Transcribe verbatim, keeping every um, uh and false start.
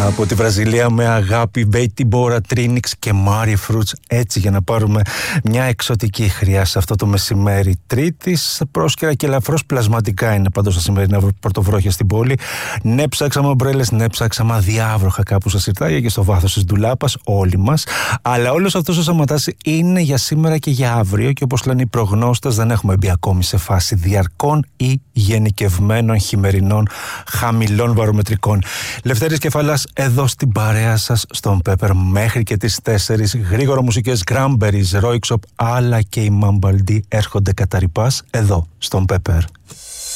Από τη Βραζιλία με αγάπη, Betty Bora, Trinix και Mari Fruits. Έτσι για να πάρουμε μια εξωτική χρειά σε αυτό το μεσημέρι Τρίτης. Πρόσκαιρα και ελαφρώς πλασματικά είναι πάντως τα σημερινά πορτοβρόχια στην πόλη. Ναι, ψάξαμε ομπρέλες, ναι, ψάξαμε αδιάβροχα κάπου στα συρτάρια και στο βάθος της ντουλάπας, όλοι μας. Αλλά όλος αυτός ο σαματάς είναι για σήμερα και για αύριο. Και όπως λένε οι προγνώστες, δεν έχουμε μπει ακόμη σε φάση διαρκών ή γενικευμένων χειμερινών χαμηλών βαρομετρικών. Λευτέρης Κεφαλάς εδώ στην παρέα σας στον Pepper μέχρι και τις τέσσερις. Γρήγορα μουσικές Cranberries, Roixop αλλά και οι Mambaldi έρχονται κατά ρηπάς εδώ στον Pepper.